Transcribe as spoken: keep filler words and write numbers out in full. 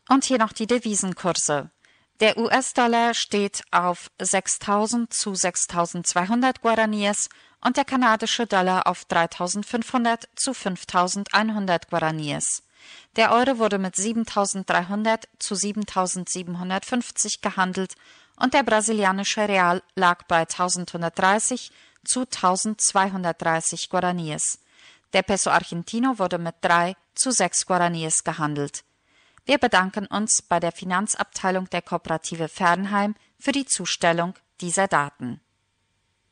Und hier noch die Devisenkurse. Der U S-Dollar steht auf sechstausend zu sechstausendzweihundert Guaraníes und der kanadische Dollar auf dreitausendfünfhundert zu fünftausendeinhundert Guaraníes. Der Euro wurde mit siebentausenddreihundert zu siebentausendsiebenhundertfünfzig gehandelt und der brasilianische Real lag bei eintausendhundertdreißig zu eintausendzweihundertdreißig Guaraníes. Der Peso Argentino wurde mit drei zu sechs Guaraníes gehandelt. Wir bedanken uns bei der Finanzabteilung der Kooperative Fernheim für die Zustellung dieser Daten.